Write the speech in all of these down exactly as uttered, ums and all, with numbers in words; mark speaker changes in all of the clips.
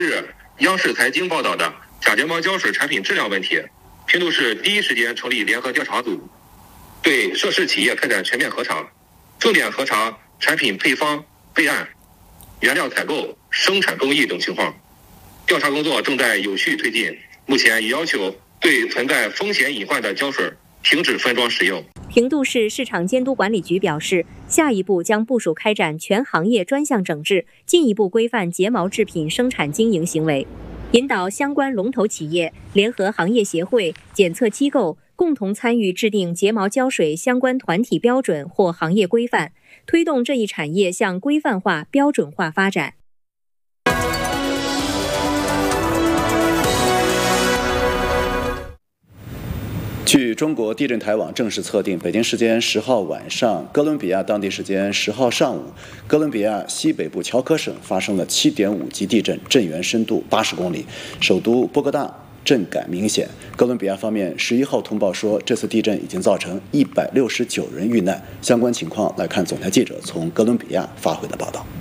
Speaker 1: 日，央视财经报道的假睫毛胶水产品质量问题，平度市第一时间成立联合调查组，对涉事企业开展全面核查，重点核查产品配方、备案、原料采购、生产工艺等情况。调查工作正在有序推进，目前已要求对存在风险隐患的胶水停止分装使用。
Speaker 2: 平度市市场监督管理局表示，下一步将部署开展全行业专项整治，进一步规范睫毛制品生产经营行为，引导相关龙头企业、联合行业协会、检测机构共同参与制定睫毛胶水相关团体标准或行业规范，推动这一产业向规范化、标准化发展。
Speaker 3: 据中国地震台网正式测定，北京时间十号晚上，哥伦比亚当地时间十号上午，哥伦比亚西北部乔科省发生了七点五级地震，震源深度八十公里，首都波哥大震感明显。哥伦比亚方面十一号通报说，这次地震已经造成一百六十九人遇难。相关情况来看，总台记者从哥伦比亚发回的报道。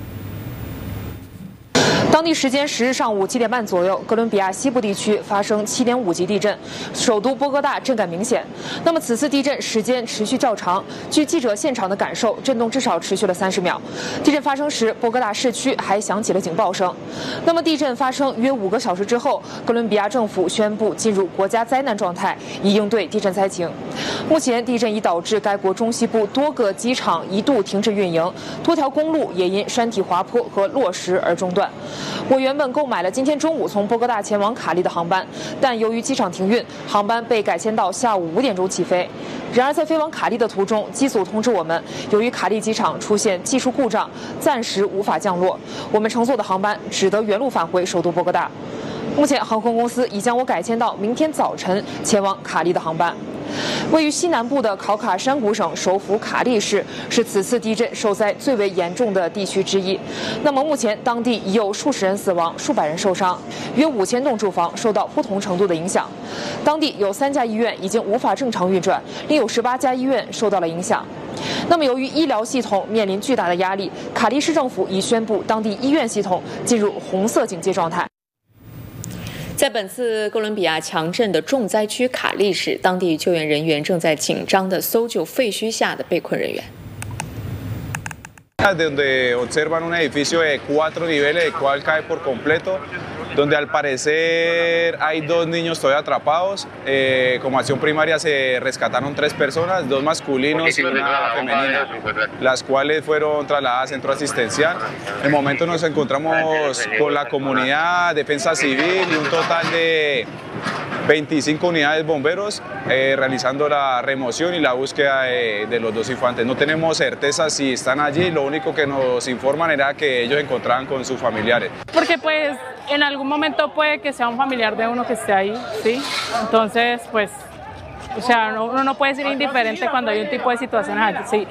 Speaker 4: 当地时间十日上午七点半左右，哥伦比亚西部地区发生七点五级地震，首都波哥大震感明显。那么此次地震时间持续较长，据记者现场的感受，震动至少持续了三十秒。地震发生时，波哥大市区还响起了警报声。那么地震发生约五个小时之后，哥伦比亚政府宣布进入国家灾难状态，以应对地震灾情。目前地震已导致该国中西部多个机场一度停止运营，多条公路也因山体滑坡和落石而中断。我原本购买了今天中午从波哥大前往卡利的航班，但由于机场停运，航班被改签到下午五点钟起飞。然而在飞往卡利的途中，机组通知我们，由于卡利机场出现技术故障，暂时无法降落，我们乘坐的航班只得原路返回首都波哥大。目前航空公司已将我改签到明天早晨前往卡利的航班。位于西南部的考卡山谷省首府卡利市是此次地震受灾最为严重的地区之一。那么目前当地已有数十人死亡，数百人受伤，约五千栋住房受到不同程度的影响。当地有三家医院已经无法正常运转，另有十八家医院受到了影响。那么由于医疗系统面临巨大的压力，卡利市政府已宣布当地医院系统进入红色警戒状态。在本次哥伦比亚强震的重灾区卡利市，当地救援人员正在紧张地搜救废墟下的被困人员。
Speaker 5: Donde observan un edificio de cuatro niveles, el cual cae por completo, donde al parecer hay dos niños todavía atrapados. Eh, como acción primaria se rescataron tres personas, dos masculinos y una femenina, las cuales fueron trasladadas al centro asistencial. En el momento nos encontramos con la comunidad, defensa civil y un total de veinticinco unidades bomberos eh, realizando la remoción y la búsqueda de, de los dos infantes. No tenemos certeza si están allí, lo único que nos informan era que ellos encontraban con sus familiares.
Speaker 6: Porque pues en algún momento puede que sea un familiar de uno que esté ahí, ¿sí? Entonces pues, o sea, uno no puede ser indiferente cuando hay un tipo de situaciones así, ¿sí?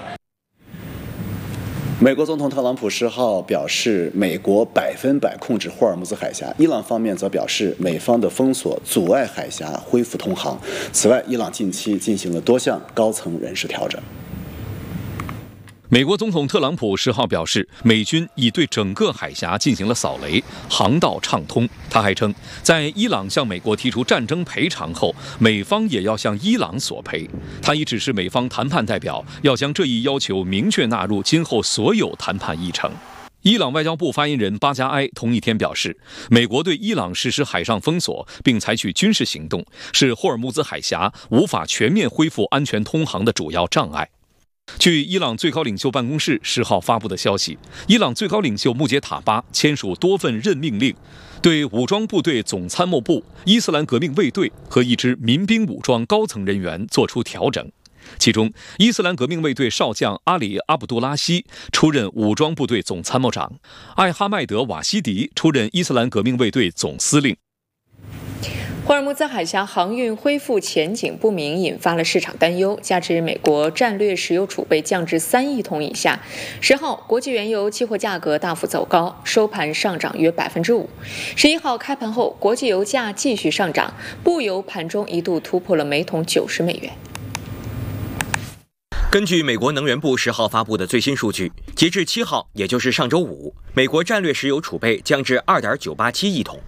Speaker 3: 美国总统特朗普十号表示，美国百分百控制霍尔木兹海峡。伊朗方面则表示，美方的封锁阻碍海峡恢复通航。此外，伊朗近期进行了多项高层人事调整。
Speaker 7: 美国总统特朗普十号表示，美军已对整个海峡进行了扫雷，航道畅通。他还称，在伊朗向美国提出战争赔偿后，美方也要向伊朗索赔。他已指示美方谈判代表要将这一要求明确纳入今后所有谈判议程。伊朗外交部发言人巴加埃同一天表示，美国对伊朗实施海上封锁并采取军事行动，是霍尔木兹海峡无法全面恢复安全通航的主要障碍。据伊朗最高领袖办公室十号发布的消息，伊朗最高领袖穆杰塔巴签署多份任命令，对武装部队总参谋部、伊斯兰革命卫队和一支民兵武装高层人员作出调整。其中，伊斯兰革命卫队少将阿里·阿卜杜拉希出任武装部队总参谋长，艾哈迈德·瓦西迪出任伊斯兰革命卫队总司令。
Speaker 4: 霍尔木兹海峡航运恢复前景不明，引发了市场担忧。加之美国战略石油储备降至三亿桶以下，十号国际原油期货价格大幅走高，收盘上涨约百分之五。十一号开盘后，国际油价继续上涨，布油盘中一度突破了每桶九十美元。
Speaker 8: 根据美国能源部十号发布的最新数据，截至七号，也就是上周五，美国战略石油储备降至二点九八七亿桶。